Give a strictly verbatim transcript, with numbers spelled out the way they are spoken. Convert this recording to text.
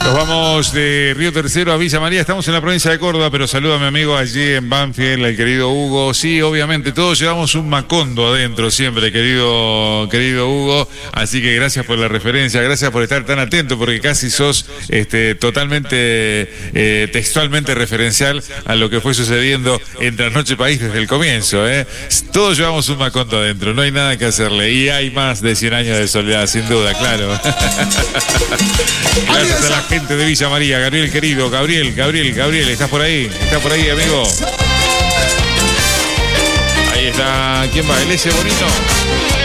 Nos vamos de Río Tercero a Villa María. Estamos en la provincia de Córdoba, pero saludo a mi amigo allí en Banfield, el querido Hugo. Sí, obviamente, todos llevamos un Macondo adentro siempre, querido, querido Hugo. Así que gracias por la referencia, gracias por estar tan atento, porque casi sos este, totalmente eh, textualmente referencial a lo que fue sucediendo en Trasnoche País desde el comienzo. ¿eh? Todos llevamos un Macondo adentro, no hay nada que hacerle. Y hay más de cien años de soledad, sin duda, claro. Gracias a la gente de Villa María. Gabriel querido, Gabriel, Gabriel, Gabriel, ¿estás por ahí? ¿Estás por ahí, amigo? Ahí está, ¿quién va? ¿El ese bonito?